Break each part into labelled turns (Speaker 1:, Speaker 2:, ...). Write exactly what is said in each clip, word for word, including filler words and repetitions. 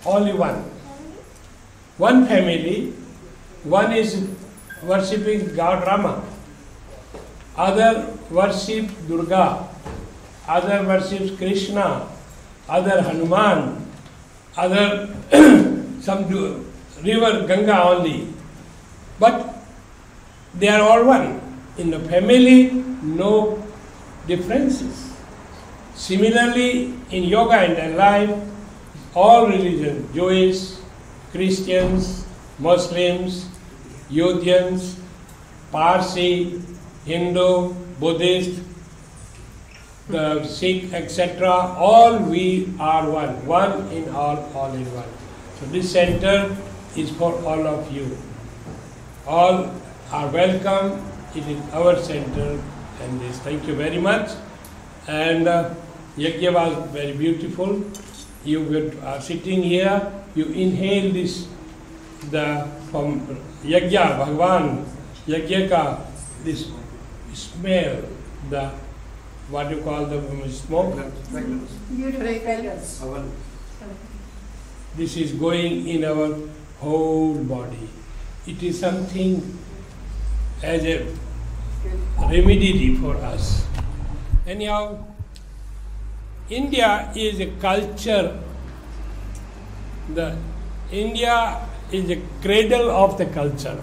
Speaker 1: only one. One family, one is worshipping God Rama, other worship Durga, other worships Krishna, other Hanuman, other some do, river Ganga only. But they are all one. In the family, no differences. Similarly, in yoga and in life, all religions, Jewish, Christians, Muslims, Yahudians, Parsi, Hindu, Buddhist, the Sikh, et cetera, all we are one. One in all, all in one. So this center is for all of you. All are welcome. It is our center and this. Thank you very much. And uh, Yajna was very beautiful. You are sitting here, you inhale this, the from Yajna, Bhagwan, Yajna ka, this smell, the, what do you call the smoke? This is going in our whole body. It is something as a remedy for us. Anyhow, India is a culture. The India is a cradle of the culture.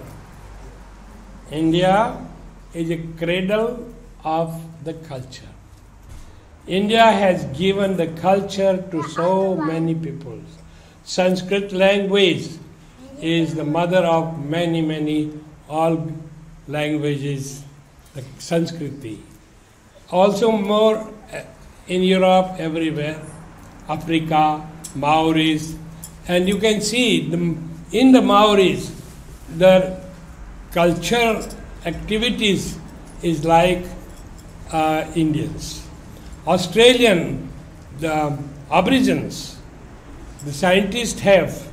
Speaker 1: India is a cradle of the culture. India has given the culture to so many people. Sanskrit language is the mother of many, many, all languages, the Sanskriti. Also more in Europe, everywhere, Africa, Maoris, and you can see the, in the Maoris, the cultural activities is like uh, Indians. Australian, the Aborigines, the scientists have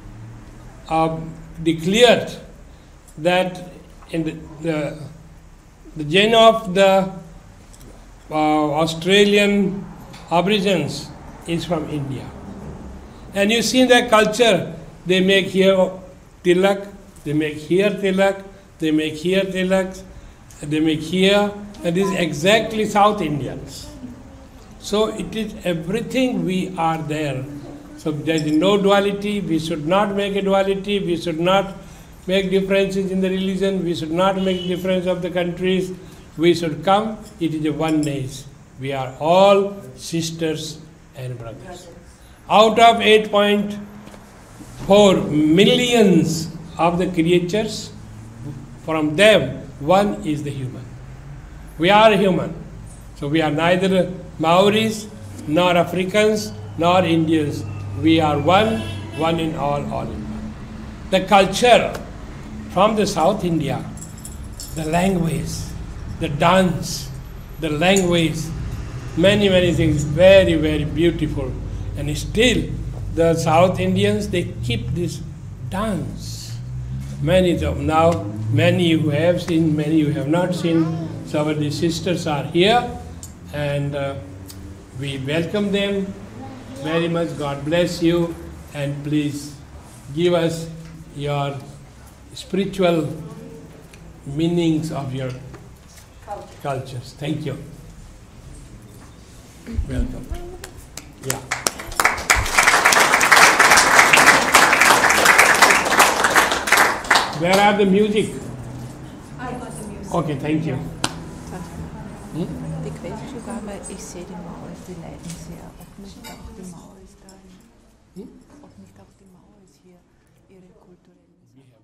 Speaker 1: uh, declared that in the, the, the gene of the uh, Australian Aborigines is from India. And you see in their culture, they make here tilak, they make here tilak, they make here tilak, they make here, and this is exactly South Indians. So it is everything we are there. So there is no duality, we should not make a duality, we should not make differences in the religion, we should not make difference of the countries, we should come, it is a oneness. We are all sisters and brothers. Out of eight point four millions of the creatures, from them, one is the human. We are human. So we are neither Maoris, nor Africans, nor Indians. We are one, one in all, all in one. The culture from the South India, the language, the dance, the language, many, many things, very, very beautiful. And still, the South Indians, they keep this dance. Many of them now, many who have seen, many who have not seen. So our sisters are here, and uh, we welcome them very much. God bless you, and please give us your spiritual meanings of your cultures. Thank you. Welcome. Yeah. Where are the music?
Speaker 2: I got the music.
Speaker 1: Okay, thank you.
Speaker 3: Hmm? Det kvæles jo bare, at ich sehe die Mauer, die leiden sehr. Ob nicht auch die Mauer ist da,
Speaker 1: Hmm?
Speaker 3: ob nicht auch die Mauer ist hier, ihre kulturellen Sachen.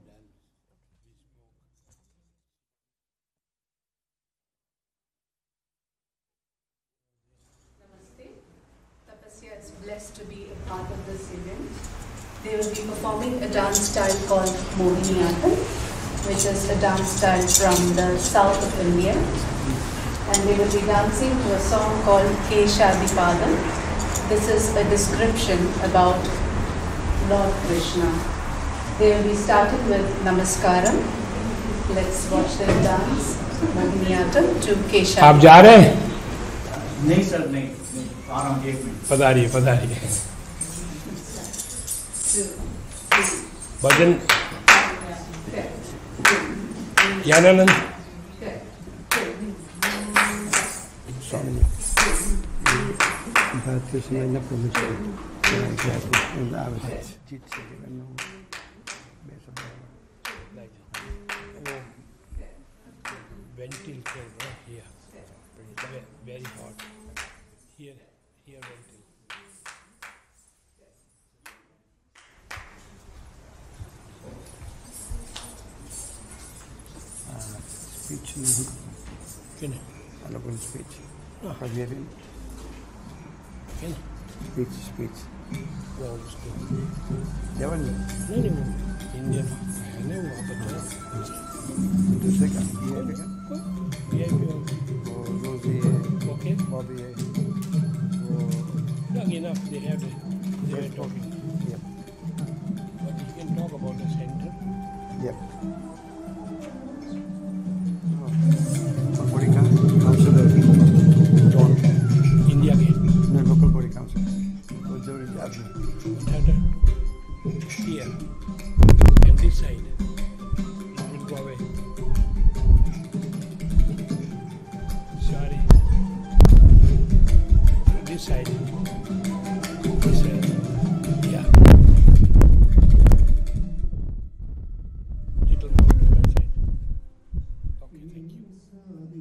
Speaker 2: Namaste. Tapasya is blessed to be a part of this event. They will be performing a dance style called Mohiniyattam, which is a dance style from the south of India. And they will be dancing to a song called Keshadipadam. This is a description about Lord Krishna. They will be starting with Namaskaram. Let's watch them dance Mohiniyattam to Keshadipadam.
Speaker 1: आप जा रहे हैं?
Speaker 4: नहीं sir नहीं, आ रहा हूँ एक minute.
Speaker 1: पधारिए पधारिए। Bhajan. Yananand.
Speaker 4: Swami. But this is not permission. And I was jit and no.
Speaker 1: Ventil right here. Very, very hot. Here, here ventil.
Speaker 4: Speech नहीं
Speaker 1: Can
Speaker 4: Eloquent speech. Hungarian
Speaker 1: can
Speaker 4: speech, speech.
Speaker 1: well, it's good.
Speaker 4: Never knew.
Speaker 1: No, no, no. Indian. I know about
Speaker 4: दूसरे का ये है क्या?
Speaker 1: V I P.
Speaker 4: वो रोज़ी है,
Speaker 1: Okay.
Speaker 4: Bobby है, वो
Speaker 1: Young enough, they have it. They were talking.
Speaker 4: Yep.
Speaker 1: But you can talk about the center.
Speaker 4: Yep. Body councillor, John.
Speaker 1: India Gate.
Speaker 4: No, local body council. So there is admin.
Speaker 1: That, uh, here.